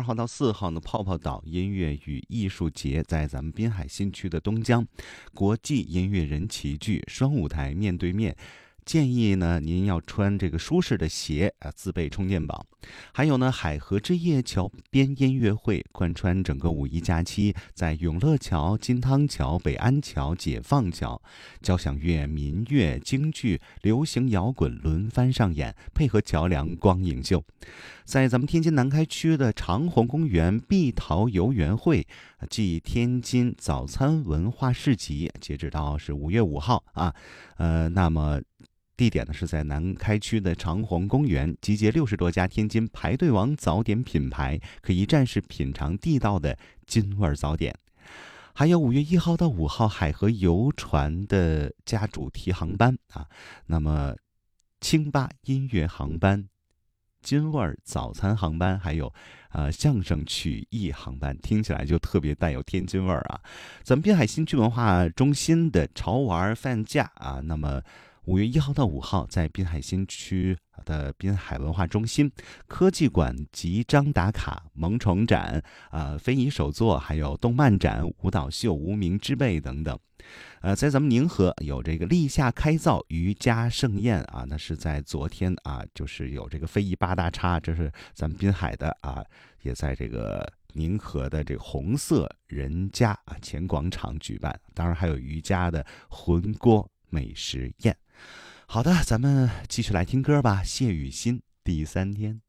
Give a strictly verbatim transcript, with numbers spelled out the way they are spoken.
号到四号呢，泡泡岛音乐与艺术节在咱们滨海新区的东江，国际音乐人齐聚，双舞台面对面。建议呢，您要穿这个舒适的鞋啊，自备充电宝。还有呢，海河之夜桥边音乐会贯穿整个五一假期，在永乐桥、金汤桥、北安桥、解放桥，交响乐、民乐、京剧、流行摇滚轮番上演，配合桥梁光影秀。在咱们天津南开区的长虹公园碧桃游园会暨天津早餐文化市集，截止到是五月五号啊，呃，那么。地点呢是在南开区的长虹公园，集结六十多家天津排队王早点品牌，可一站式品尝地道的津味早点。还有五月一号到五号海河游船的加主题航班啊，那么清吧音乐航班、津味早餐航班，还有呃相声曲艺航班，听起来就特别带有天津味儿啊。咱们滨海新区文化中心的潮玩饭价啊，那么。五月一号到五号，在滨海新区的滨海文化中心科技馆集章打卡、萌宠展、呃非遗手作，还有动漫展、舞蹈秀、无名之辈等等。呃，在咱们宁河有这个立夏开灶瑜伽盛宴啊，那是在昨天啊，就是有这个非遗八大叉，这是咱们滨海的啊，也在这个宁河的这个红色人家啊前广场举办，当然还有瑜伽的浑锅美食宴。好的，咱们继续来听歌吧。谢雨欣，第三天。